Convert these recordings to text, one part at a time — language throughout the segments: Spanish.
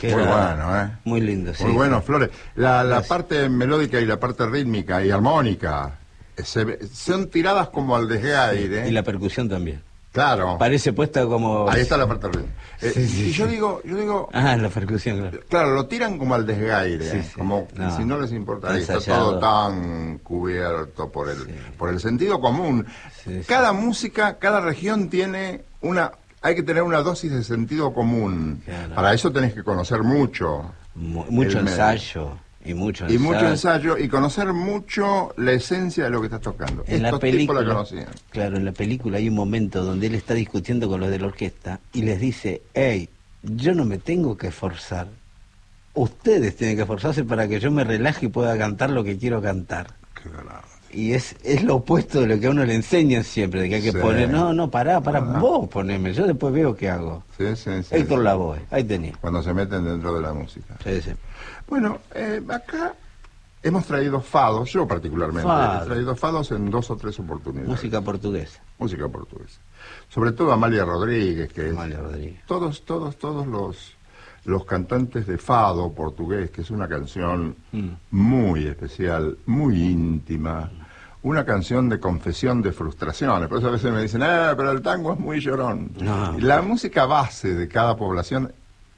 Muy bueno, ¿eh? Muy lindo, sí. Muy bueno, sí. Flores. La parte melódica y la parte rítmica y armónica son tiradas como al desgaire. Sí, y la percusión también. Claro. Parece puesta como... Ahí está la parte rítmica. Y yo sí. digo... Ah, la percusión, claro. Claro, lo tiran como al desgaire, Sí, sí. como No, si no les importa. Ahí está ensayado. todo tan cubierto por el sentido común. Sí, sí. Cada música, cada región tiene hay que tener una dosis de sentido común. Claro. Para eso tenés que conocer mucho. Mucho ensayo. Y mucho ensayo y conocer mucho la esencia de lo que estás tocando. En Estos la película, tipos la conocían. claro, en la película hay un momento donde él está discutiendo con los de la orquesta y les dice, hey, yo no me tengo que esforzar, ustedes tienen que esforzarse para que yo me relaje y pueda cantar lo que quiero cantar. Claro. Y es lo opuesto de lo que a uno le enseñan siempre, de que hay que poner, no, pará, vos poneme, yo después veo qué hago. Sí. Héctor Lavoe, ahí tenía. Cuando se meten dentro de la música. Sí. Bueno, acá hemos traído fados, yo particularmente, he traído fados en 2 o 3 oportunidades. Música portuguesa. Música portuguesa. Sobre todo Amalia Rodríguez, que Amalia Rodríguez. Todos los cantantes de fado portugués, que es una canción muy especial, muy íntima, una canción de confesión de frustraciones. Por eso a veces me dicen, pero el tango es muy llorón. No. La música base de cada población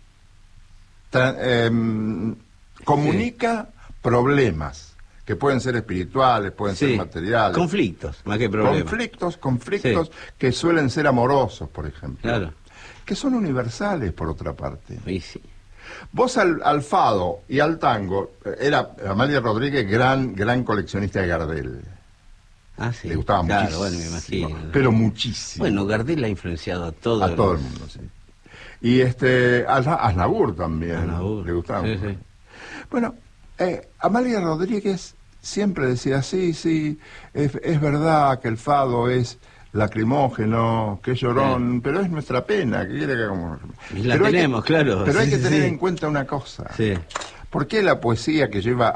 comunica problemas, que pueden ser espirituales, pueden ser materiales. Conflictos, más que problemas. Conflictos que suelen ser amorosos, por ejemplo. Claro. Que son universales, por otra parte. Sí. Vos al fado y al tango, era Amalia Rodríguez gran coleccionista de Gardel. Ah, sí. Le gustaba muchísimo. Bueno, me imagino. Pero muchísimo. Bueno, Gardel ha influenciado a todo el mundo, sí. Y Aznavour también. Aznavour. Le gustaba. Sí. Bueno, Amalia Rodríguez siempre decía, sí, es verdad que el fado es lacrimógeno, que es llorón, pero es nuestra pena, que quiere que hagamos. Y la tenemos, claro. Pero hay que tener en cuenta una cosa. Sí. ¿Por qué la poesía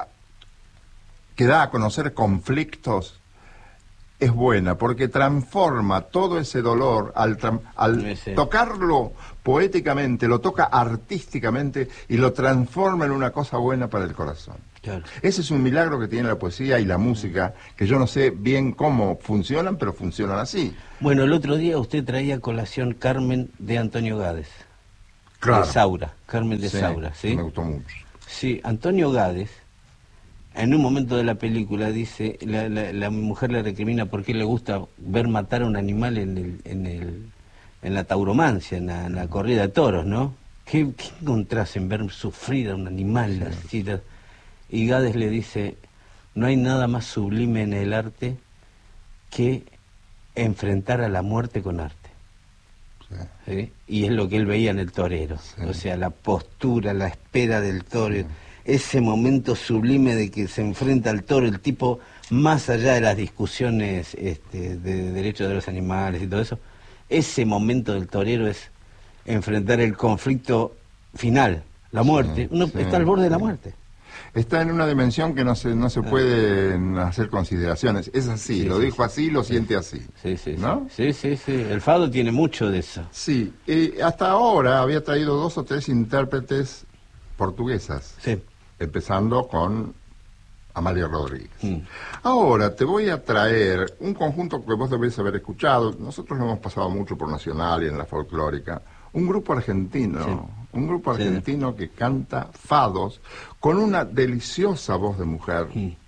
que da a conocer conflictos es buena? Porque transforma todo ese dolor al tocarlo poéticamente, lo toca artísticamente y lo transforma en una cosa buena para el corazón. Claro. Ese es un milagro que tiene la poesía y la música, que yo no sé bien cómo funcionan, pero funcionan así. Bueno, el otro día usted traía a colación Carmen de Antonio Gades. Claro. De Saura, Carmen de Saura, ¿sí? Me gustó mucho. Sí, Antonio Gades, en un momento de la película dice, la mujer le recrimina por qué le gusta ver matar a un animal en la tauromancia, en la corrida de toros, ¿no? ¿Qué encontrás en ver sufrir a un animal así? Y Gades le dice, no hay nada más sublime en el arte que enfrentar a la muerte con arte. ¿Sí? Y es lo que él veía en el torero, o sea, la postura, la espera del toro, ese momento sublime de que se enfrenta al toro, el tipo, más allá de las discusiones de derechos de los animales y todo eso, ese momento del torero es enfrentar el conflicto final, la muerte. Uno está al borde de la muerte. Está en una dimensión que no se pueden hacer consideraciones. Es así, lo dijo así, lo siente así. ¿No? Sí. El fado tiene mucho de eso. Sí, hasta ahora había traído 2 o 3 intérpretes portuguesas. Sí. Empezando con Amalia Rodríguez. Ahora te voy a traer un conjunto que vos debés haber escuchado. Nosotros lo hemos pasado mucho por Nacional y en la folclórica. Un grupo argentino, que canta fados con una deliciosa voz de mujer,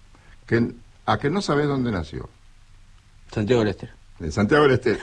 a que no sabés dónde nació. Santiago del Estero. De Santiago del Estero.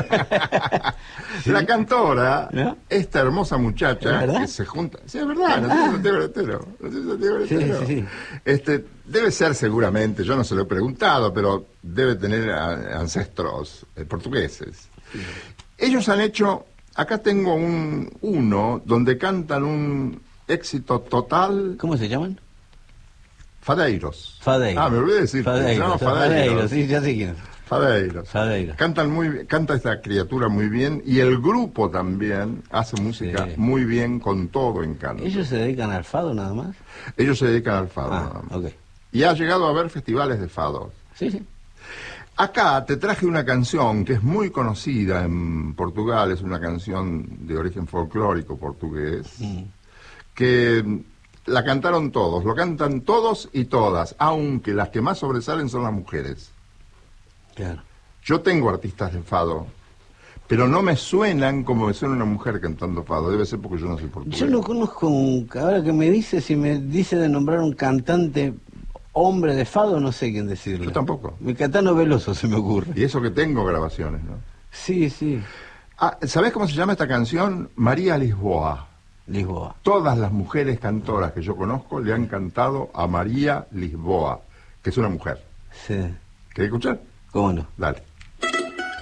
La cantora, esta hermosa muchacha que se junta. Sí, es verdad, nació Santiago del Estero. Sí. Debe ser seguramente, yo no se lo he preguntado, pero debe tener ancestros portugueses. Sí. Ellos han hecho. Acá tengo uno donde cantan un éxito total. ¿Cómo se llaman? Fadeiros. Fadeiros. Me olvidé de decir. Fadeiros, sí, ya sé quién es. Fadeiros. Canta esta criatura muy bien y el grupo también hace música muy bien con todo encanto. ¿Ellos se dedican al fado nada más? Ellos se dedican al fado nada más. Okay. Y ha llegado a haber festivales de fados. Sí. Acá te traje una canción que es muy conocida en Portugal, es una canción de origen folclórico portugués, que la cantaron todos, lo cantan todos y todas, aunque las que más sobresalen son las mujeres. Claro. Yo tengo artistas de fado, pero no me suenan como me suena una mujer cantando fado. Debe ser porque yo no soy portugués. Yo no conozco, ahora que me dice, si me dice de nombrar un cantante hombre de fado, no sé quién decirle. Yo tampoco. Mi Caetano Veloso se me ocurre. Y eso que tengo grabaciones, ¿no? Sí, sí. Ah, ¿sabés cómo se llama esta canción? María Lisboa. Lisboa. Todas las mujeres cantoras que yo conozco le han cantado a María Lisboa, que es una mujer. Sí. ¿Querés escuchar? ¿Cómo no? Dale.